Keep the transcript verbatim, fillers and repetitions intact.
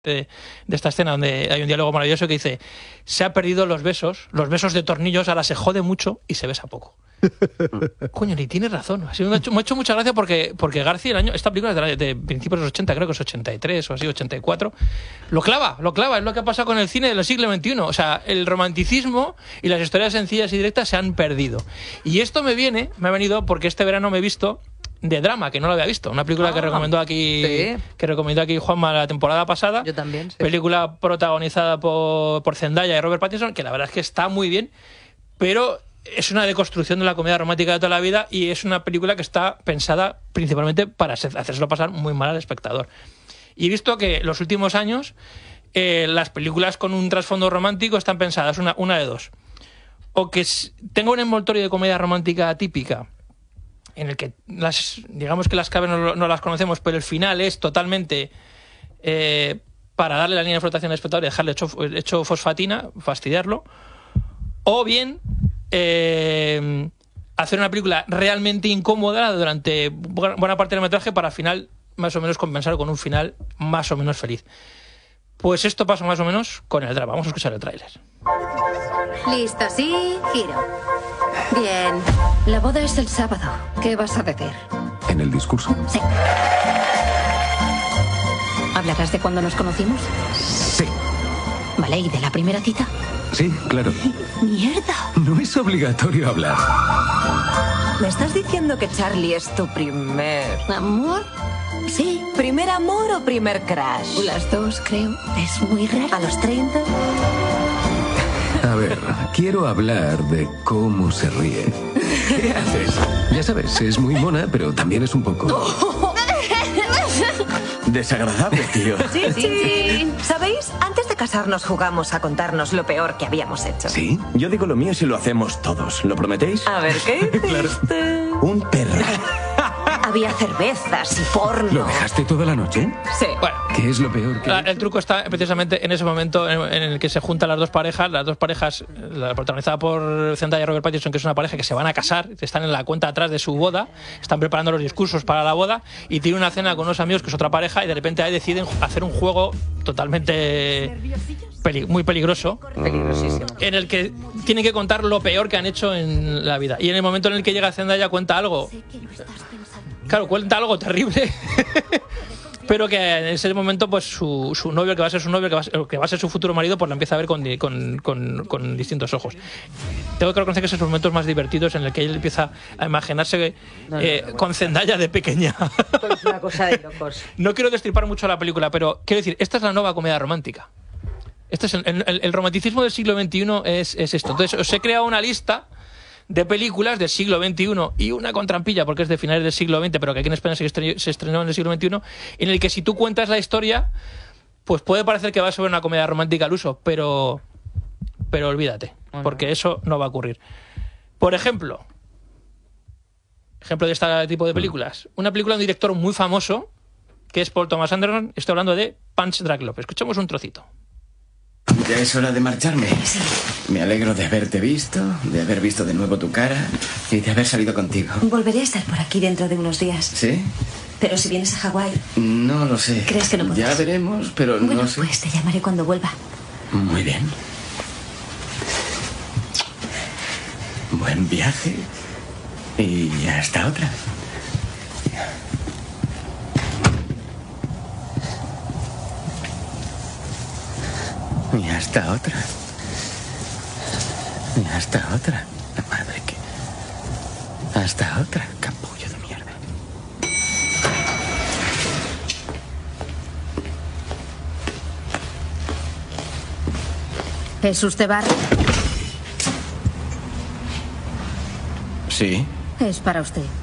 De, de esta escena donde hay un diálogo maravilloso que dice: se ha perdido los besos, los besos de tornillos, ahora se jode mucho y se besa poco. Coño, ni tiene razón. Así me, ha hecho, me ha hecho mucha gracia porque, porque García, el año, esta película es de, de principios de los ochenta, creo que es ochenta y tres o así, ochenta y cuatro, lo clava, lo clava, es lo que ha pasado con el cine del siglo veintiuno. O sea, el romanticismo y las historias sencillas y directas se han perdido. Y esto me viene, me ha venido porque este verano me he visto de drama, que no lo había visto. Una película ah, que recomendó aquí sí. que recomendó aquí Juanma la temporada pasada. Yo también, sí. Película protagonizada por, por Zendaya y Robert Pattinson, que la verdad es que está muy bien, pero es una deconstrucción de la comedia romántica de toda la vida y es una película que está pensada principalmente para hacérselo pasar muy mal al espectador. Y he visto que los últimos años eh, las películas con un trasfondo romántico están pensadas una, una de dos. O que tenga un envoltorio de comedia romántica típica, en el que las, digamos que las claves no, no las conocemos, pero el final es totalmente eh, para darle la línea de flotación al espectador y dejarle hecho, hecho fosfatina, fastidiarlo, o bien eh, hacer una película realmente incómoda durante buena parte del metraje para al final más o menos compensar con un final más o menos feliz. Pues esto pasa más o menos con el drama. Vamos a escuchar el tráiler. Listo, sí, giro. Bien. La boda es el sábado. ¿Qué vas a decir? ¿En el discurso? Sí. ¿Hablarás de cuando nos conocimos? Sí. Vale, ¿y de la primera cita? Sí, claro. ¡Mierda! No es obligatorio hablar. ¿Me estás diciendo que Charlie es tu primer... ¿Amor? Sí. ¿Primer amor o primer crush? Las dos, creo. Es muy raro. ¿A los treinta? A ver, quiero hablar de cómo se ríe. ¿Qué haces? Ya sabes, es muy mona, pero también es un poco... desagradable, tío. Sí, sí, sí. ¿Sabéis? Antes de casarnos jugamos a contarnos lo peor que habíamos hecho. ¿Sí? Yo digo lo mío si lo hacemos todos. ¿Lo prometéis? A ver, ¿qué hiciste? Claro. Un perro. Había cervezas y porno. ¿Lo dejaste toda la noche? Sí. Bueno, ¿qué es lo peor que la, el truco está precisamente en ese momento en, en el que se juntan las dos parejas, las dos parejas, la protagonizada por Zendaya y Robert Pattinson, que es una pareja que se van a casar, están en la cuenta atrás de su boda, están preparando los discursos para la boda y tienen una cena con unos amigos que es otra pareja y de repente ahí deciden hacer un juego totalmente peli muy peligroso, Peligrosísimo, en el que tienen que contar lo peor que han hecho en la vida. Y en el momento en el que llega Zendaya cuenta algo, claro, cuenta algo terrible, pero que en ese momento pues su, su novio, que va a ser su novio, que va a ser, que va a ser su futuro marido, pues la empieza a ver con, con, con, con distintos ojos. Tengo que reconocer que esos son los momentos más divertidos en el que él empieza a imaginarse no, no, eh, no, no, con Zendaya de pequeña. Esto es una cosa de locos. No quiero destripar mucho la película, pero quiero decir, esta es la nueva comedia romántica. Este es el, el, el romanticismo del siglo veintiuno es, es esto. Entonces os he creado una lista de películas del siglo veintiuno y una con trampilla porque es de finales del siglo veinte, pero que aquí en España se estrenó, se estrenó en el siglo veintiuno, en el que si tú cuentas la historia, pues puede parecer que va sobre una comedia romántica al uso, pero, pero olvídate, porque eso no va a ocurrir. Por ejemplo, ejemplo de este tipo de películas, una película de un director muy famoso, que es Paul Thomas Anderson, estoy hablando de Punch Drunk Love. Escuchemos un trocito. Ya es hora de marcharme. Me alegro de haberte visto, de haber visto de nuevo tu cara y de haber salido contigo. Volveré a estar por aquí dentro de unos días. ¿Sí? Pero si vienes a Hawái... No lo sé. ¿Crees que no podrás? Ya veremos, pero bueno, no sé. Pues te llamaré cuando vuelva. Muy bien. Buen viaje. Y hasta otra. Y hasta otra. Y hasta otra. La madre que... Hasta otra, capullo de mierda. ¿Es usted Barry? Sí. Es para usted.